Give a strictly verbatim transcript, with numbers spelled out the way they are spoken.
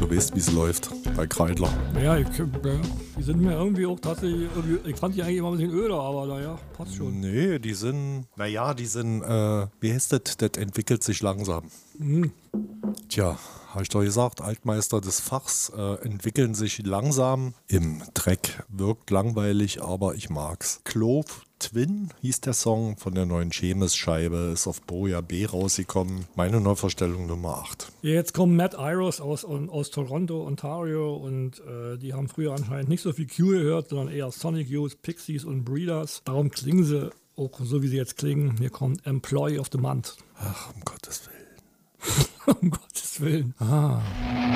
du weißt, wie es läuft bei Kreidler. Ja, ich, ja, die sind mir irgendwie auch tatsächlich, irgendwie, ich fand die eigentlich immer ein bisschen öder, aber naja, passt schon. Nee, die sind, naja, die sind, äh, wie heißt das, das entwickelt sich langsam. Mhm. Tja, habe ich doch gesagt, Altmeister des Fachs äh, entwickeln sich langsam. Im Dreck wirkt langweilig, aber ich mag's. Clove Twin hieß der Song von der neuen Chemis-Scheibe, ist auf Boja B rausgekommen. Meine Neuvorstellung Nummer acht. Ja, jetzt kommen Matt Iros aus, aus Toronto, Ontario und äh, die haben früher anscheinend nicht so viel Q gehört, sondern eher Sonic Youth, Pixies und Breeders. Darum klingen sie auch so, wie sie jetzt klingen. Hier kommt Employee of the Month. Ach, um Gottes Willen. Um Gottes Willen. Ah.